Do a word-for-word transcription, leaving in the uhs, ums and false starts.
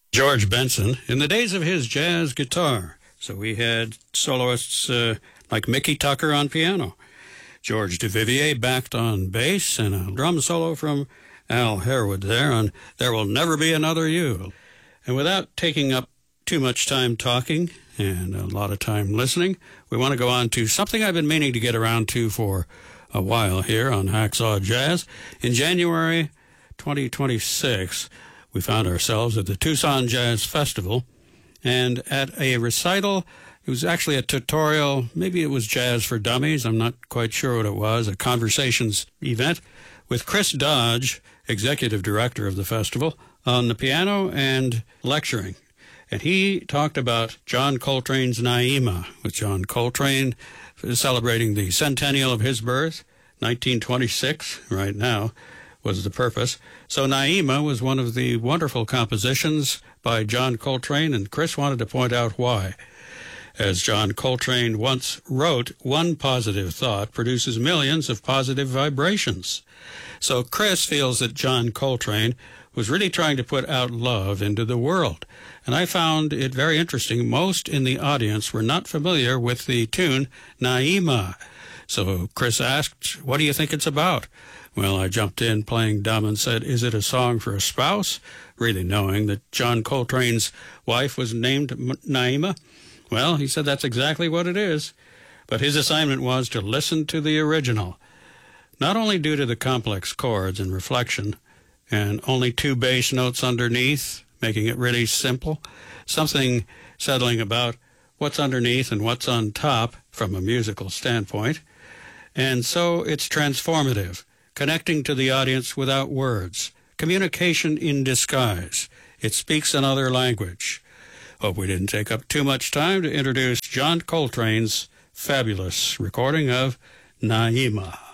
George Benson in the days of his jazz guitar. So we had soloists uh, like Mickey Tucker on piano, George Duvivier backed on bass, and a drum solo from Al Harewood there on There Will Never Be Another You. And without taking up too much time talking and a lot of time listening, we want to go on to something I've been meaning to get around to for a while here on Hacksaw Jazz. In January twenty twenty-six, we found ourselves at the Tucson Jazz Festival, and at a recital, it was actually a tutorial, maybe it was Jazz for Dummies, I'm not quite sure what it was, a conversations event, with Chris Dodge, executive director of the festival, on the piano and lecturing. And he talked about John Coltrane's Naima, with John Coltrane celebrating the centennial of his birth, nineteen twenty-six, right now, was the purpose. So Naima was one of the wonderful compositions by John Coltrane, and Chris wanted to point out why. As John Coltrane once wrote, one positive thought produces millions of positive vibrations. So Chris feels that John Coltrane was really trying to put out love into the world. And I found it very interesting. Most in the audience were not familiar with the tune Naima. So Chris asked, what do you think it's about? Well, I jumped in playing dumb and said, is it a song for a spouse? Really knowing that John Coltrane's wife was named Naima. Well, he said that's exactly what it is. But his assignment was to listen to the original, not only due to the complex chords and reflection, and only two bass notes underneath, making it really simple, something settling about what's underneath and what's on top from a musical standpoint. And so it's transformative, connecting to the audience without words, communication in disguise. It speaks another language. Hope we didn't take up too much time to introduce John Coltrane's fabulous recording of Naima.